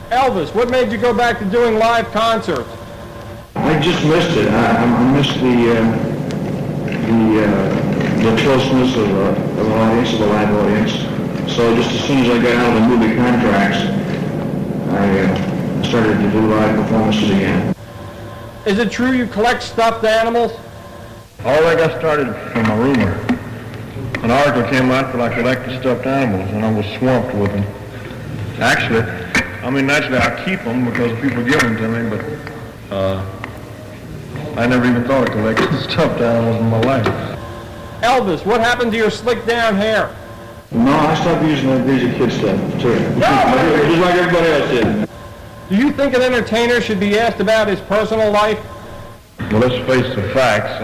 Elvis, what made you go back to doing live concerts? I just missed it. I missed the closeness of an audience, of a live audience. So just as soon as I got out of the movie contracts, I started to do live performances again. Is it true you collect stuffed animals? All that got started from a rumor. An article came out that I collected stuffed animals, and I was swamped with them. Actually, I keep them because people give them to me, but I never even thought of collecting stuffed animals in my life. Elvis, what happened to your slick down hair? No, I stopped using that Greasy Kid stuff, too. Just like everybody else did. Do you think an entertainer should be asked about his personal life? Well, let's face the facts.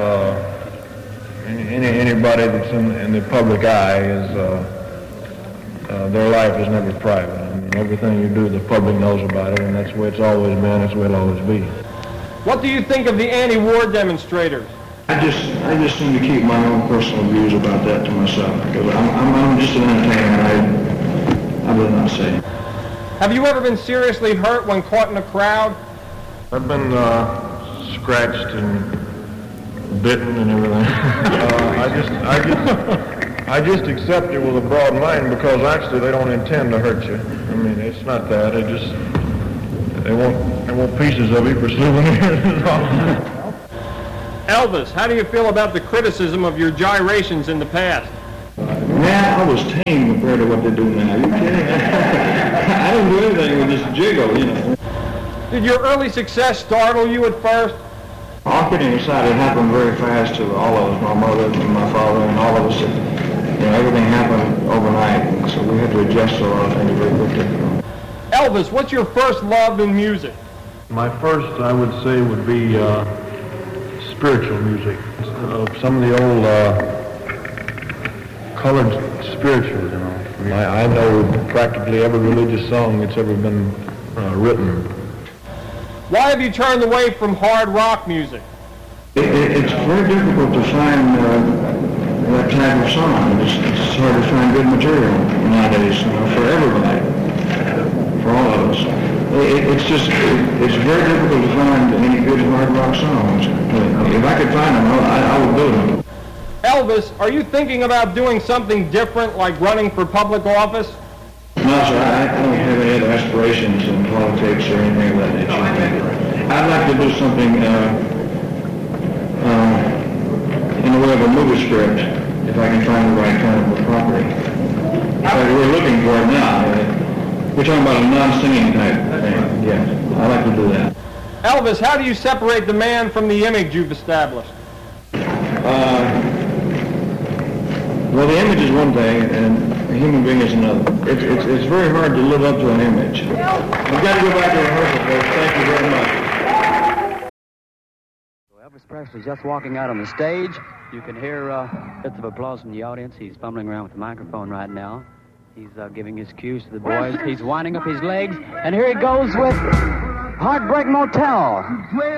Anybody that's in the public eye is their life is never private. I mean, everything you do, the public knows about it, and that's the way it's always been. That's the way it'll always be. What do you think of the anti-war demonstrators? I just seem to keep my own personal views about that to myself because I'm just an entertainer. I will not say. Have you ever been seriously hurt when caught in a crowd? I've been scratched and bitten and everything. I just accept it with a broad mind because actually they don't intend to hurt you. I mean, it's not that. They want pieces of you for souvenirs. Elvis, how do you feel about the criticism of your gyrations in the past? Man, I was tame compared to what they do now. Are you kidding? I didn't do anything with this jiggle, you know. Did your early success startle you at first? All kidding aside, it happened very fast to all of us, my mother and my father and all of us. Everything happened overnight, and so we had to adjust to a lot of things very quickly. Elvis, what's your first love in music? My first, I would say, would be spiritual music. Some of the old colored spirituals, you know. I know practically every religious song that's ever been written. Why have you turned away from hard rock music? It's very difficult to find that type of song. It's hard to find good material nowadays, for everybody, for all of us. It's very difficult to find any good hard rock songs. If I could find them, I would do them. Elvis, are you thinking about doing something different, like running for public office? No, sir, I don't have any other aspirations in politics or anything of that nature. I'd like to do something in the way of a movie script, if I can find the right kind of a property. We're looking for it now. We're talking about a non-singing type thing. Yeah, I'd like to do that. Elvis, how do you separate the man from the image you've established? Well, the image is one thing, and a human being is another. It's very hard to live up to an image. We've got to go back to rehearsal, folks. Thank you very much. Elvis Presley just walking out on the stage. You can hear bits of applause from the audience. He's fumbling around with the microphone right now. He's giving his cues to the boys. He's winding up his legs. And here he goes with Heartbreak Motel.